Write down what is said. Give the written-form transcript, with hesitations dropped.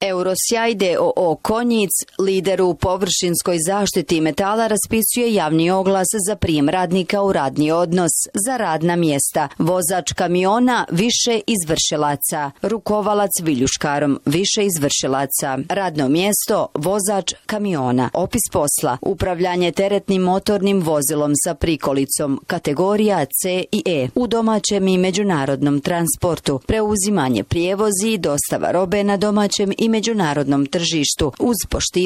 Eurosjaj d.o.o. Konjic, lider u površinskoj zaštiti metala, raspisuje javni oglas za prijem radnika u radni odnos za radna mjesta. Vozač kamiona, više izvršilaca. Rukovalac viljuškarom, više izvršilaca. Radno mjesto, vozač kamiona. Opis posla, upravljanje teretnim motornim vozilom sa prikolicom, kategorija C i E. U domaćem i međunarodnom transportu, preuzimanje prijevozi i dostava robe na domaćem i međunarodnom tržištu uz poštivanje